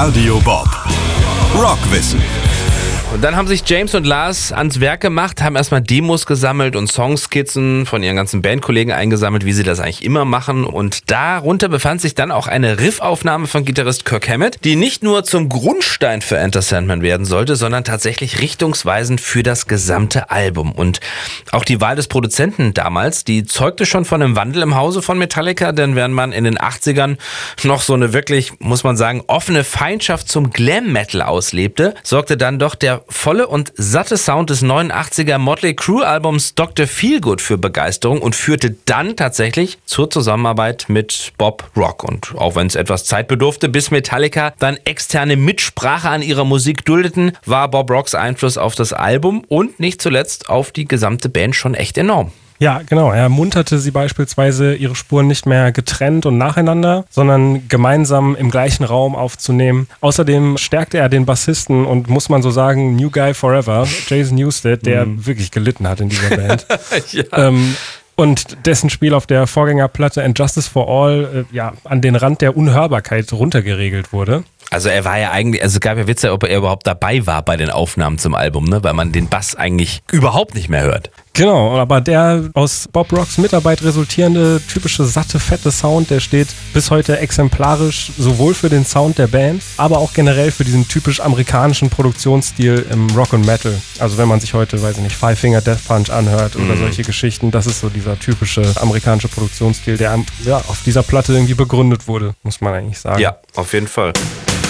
Radio Bob. Rockwissen. Und dann haben sich James und Lars ans Werk gemacht, haben erstmal Demos gesammelt und Songskizzen von ihren ganzen Bandkollegen eingesammelt, wie sie das eigentlich immer machen. Und darunter befand sich dann auch eine Riffaufnahme von Gitarrist Kirk Hammett, die nicht nur zum Grundstein für Enter Sandman werden sollte, sondern tatsächlich richtungsweisend für das gesamte Album. Und auch die Wahl des Produzenten damals, die zeugte schon von einem Wandel im Hause von Metallica, denn während man in den 80ern noch so eine wirklich, muss man sagen, offene Feindschaft zum Glam-Metal auslebte, sorgte dann doch der volle und satte Sound des 89er Motley Crue Albums Dr. Feelgood für Begeisterung und führte dann tatsächlich zur Zusammenarbeit mit Bob Rock. Und auch wenn es etwas Zeit bedurfte, bis Metallica dann externe Mitsprache an ihrer Musik duldeten, war Bob Rocks Einfluss auf das Album und nicht zuletzt auf die gesamte Band schon echt enorm. Ja, genau. Er ermunterte sie beispielsweise, ihre Spuren nicht mehr getrennt und nacheinander, sondern gemeinsam im gleichen Raum aufzunehmen. Außerdem stärkte er den Bassisten und, muss man so sagen, New Guy Forever, Jason Newsted, der wirklich gelitten hat in dieser Band. Ja. Und dessen Spiel auf der Vorgängerplatte And Justice for All an den Rand der Unhörbarkeit runtergeregelt wurde. Also er war ja eigentlich, also es gab ja Witze, ob er überhaupt dabei war bei den Aufnahmen zum Album, ne? Weil man den Bass eigentlich überhaupt nicht mehr hört. Genau, aber der aus Bob Rocks Mitarbeit resultierende typische satte, fette Sound, der steht bis heute exemplarisch sowohl für den Sound der Band, aber auch generell für diesen typisch amerikanischen Produktionsstil im Rock und Metal. Also wenn man sich heute, weiß ich nicht, Five Finger Death Punch anhört oder solche Geschichten, das ist so dieser typische amerikanische Produktionsstil, der auf dieser Platte irgendwie begründet wurde, muss man eigentlich sagen. Ja, auf jeden Fall.